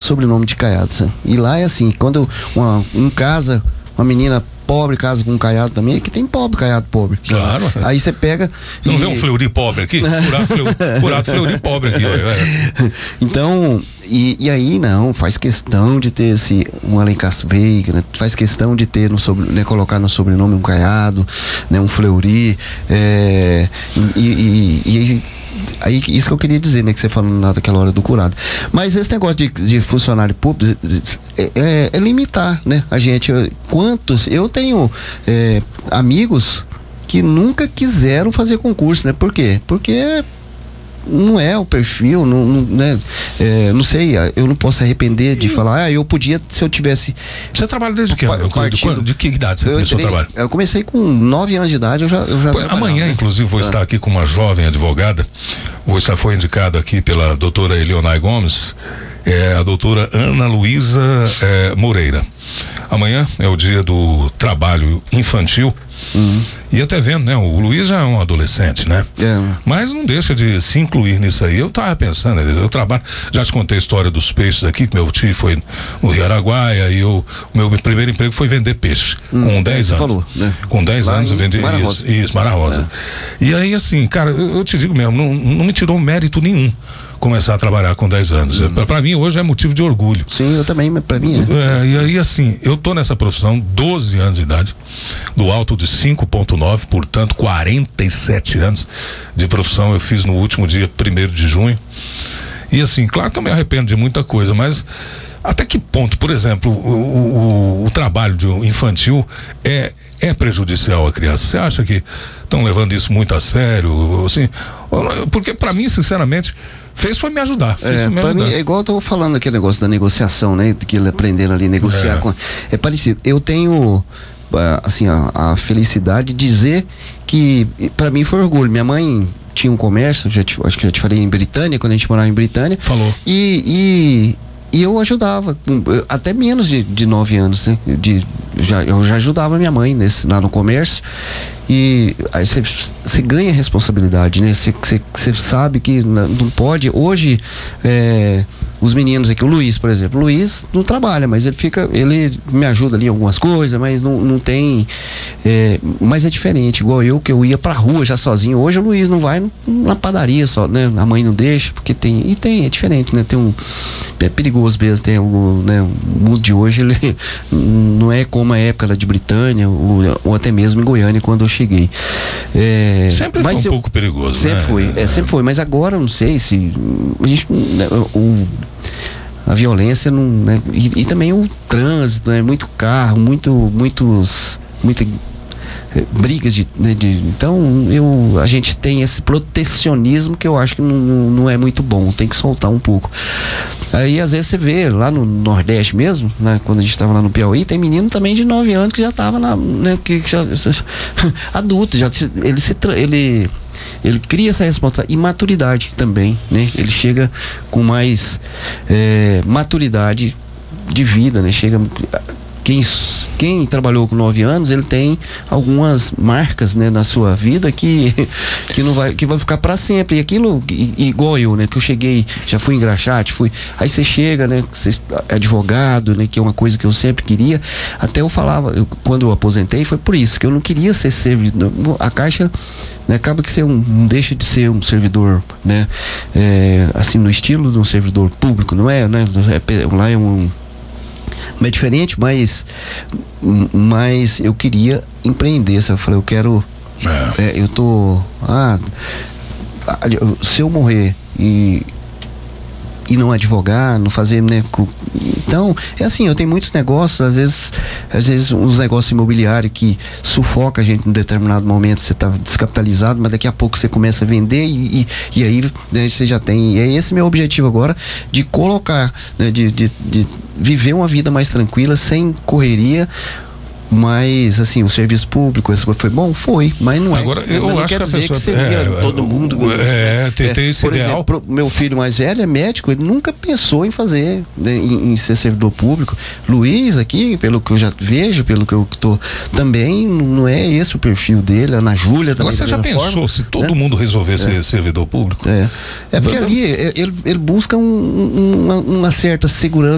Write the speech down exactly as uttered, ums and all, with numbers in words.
sobrenome de Caiado, sabe? E lá é assim, quando uma, um casa, uma menina pobre casa com um Caiado também, é que tem pobre, Caiado pobre. Claro. Aí você pega... Não e... vê um Fleury pobre aqui? Curado Fleury, curado Fleury pobre aqui. Ó. Então, e, e aí não, faz questão de ter esse, um Alencastro Veiga, né? Faz questão de ter, no sobre, né, colocar no sobrenome um Caiado, né, um Fleury, é, e, e, e aí, isso que eu queria dizer, né, que você falou naquela hora do curado. Mas esse negócio de, de funcionário público é, é, é limitar, né, a gente. Eu, quantos, eu tenho é, amigos que nunca quiseram fazer concurso, né? Por quê? Porque não é o perfil, não, não, né? É, não sei, eu não posso arrepender de falar, ah, eu podia, se eu tivesse... Você trabalha desde que? Partido, de que idade você começou o trabalho? Eu comecei com nove anos de idade, eu já, eu já Pô, amanhã, né? Inclusive, vou ah. estar aqui com uma jovem advogada, você foi indicado aqui pela doutora Eleonai Gomes, é a doutora Ana Luísa é, Moreira. Amanhã é o dia do trabalho infantil. Uhum. E até vendo, né? O Luiz já é um adolescente, né? É. Mas não deixa de se incluir nisso aí. Eu tava pensando, eu trabalho, já te contei a história dos peixes aqui, que meu tio foi no Rio Araguaia e eu, o meu primeiro emprego foi vender peixe, hum, com dez anos. Falou, né? Com dez anos eu vendi Mara isso, isso, Mara Rosa. É. E aí, assim, cara, eu, eu te digo mesmo, não, não me tirou mérito nenhum começar a trabalhar com dez anos. Hum. Pra, pra mim, hoje é motivo de orgulho. Sim, eu também, mas pra mim é. é. E aí, assim, eu tô nessa profissão, doze anos de idade, do alto de cinco ponto nove, portanto, quarenta e sete anos de profissão. Eu fiz no último dia, primeiro de junho. E assim, claro que eu me arrependo de muita coisa, mas até que ponto, por exemplo, o, o, o trabalho de um infantil é, é prejudicial à criança? Você acha que estão levando isso muito a sério? Assim, porque pra mim, sinceramente, fez foi me ajudar. Fez é, foi me pra ajudar. mim, é igual eu tô falando aquele negócio da negociação, né? Que eles aprenderam ali a negociar. É. Com, é parecido. Eu tenho, assim, a, a felicidade de dizer que pra mim foi orgulho. Minha mãe tinha um comércio, já te, acho que já te falei, em Britânia, quando a gente morava em Britânia. Falou. E, e, e eu ajudava, até menos de, de nove anos, né? De, já, eu já ajudava minha mãe nesse, lá no comércio. E aí você ganha responsabilidade, né? Você sabe que não pode. Hoje, é, os meninos aqui, o Luiz, por exemplo, o Luiz não trabalha, mas ele fica, ele me ajuda ali em algumas coisas, mas não, não tem, é, mas é diferente, igual eu, que eu ia pra rua já sozinho. Hoje o Luiz não vai na padaria só, né? A mãe não deixa, porque tem, e tem, é diferente, né? Tem um, é perigoso mesmo, tem um, né? O mundo de hoje, ele não é como a época lá de Britânia, ou, ou até mesmo em Goiânia, quando eu cheguei. É, sempre mas foi um eu, pouco perigoso, sempre né? foi, é, sempre foi, mas agora eu não sei se a gente, né, o a violência não, né? e, e também o trânsito, né? Muito carro, muito, muitos, muita eh, brigas de, né? de, então eu, a gente tem esse protecionismo que eu acho que não, não é muito bom, tem que soltar um pouco. Aí às vezes você vê lá no Nordeste mesmo, né? Quando a gente estava lá no Piauí, tem menino também de nove anos que já estava na, né? que já, adulto, já ele se ele ele cria essa responsabilidade e maturidade também, né? Ele chega com mais é, maturidade de vida, né? Chega, quem, quem trabalhou com nove anos, ele tem algumas marcas, né, na sua vida que, que não vai, que vai ficar para sempre. E aquilo, igual eu, né? Que eu cheguei, já fui engraxate, fui. Aí você chega, né? Você é advogado, né? Que é uma coisa que eu sempre queria. Até eu falava, eu, quando eu aposentei, foi por isso, que eu não queria ser servidor. A Caixa, né, acaba que você um, não deixa de ser um servidor, né? É, assim, no estilo de um servidor público, não é, né? É, lá é um é diferente, mas mas eu queria empreender, sabe? Eu falei, eu quero é. É, eu tô ah, se eu morrer e e não advogar, não fazer, né? Então, é assim, eu tenho muitos negócios, às vezes, às vezes uns negócios imobiliários que sufoca a gente em determinado momento, você tá descapitalizado, mas daqui a pouco você começa a vender e, e, e aí, né, você já tem, e é esse meu objetivo agora, de colocar, né, de, de, de viver uma vida mais tranquila, sem correria. Mas, assim, o serviço público, essa coisa foi bom? Foi, mas não é. Agora, eu não acho quer que dizer pessoa, que seria é, todo mundo. É, tem, tem esse por ideal. exemplo, meu filho mais velho é médico, ele nunca pensou em fazer, né, em, em ser servidor público. Luiz aqui, pelo que eu já vejo, pelo que eu tô, também não é esse o perfil dele. A Ana Júlia também. Você já pensou forma, se todo né? mundo resolvesse ser é. servidor público? É, é porque ali ele, ele busca um, uma, uma certa segurança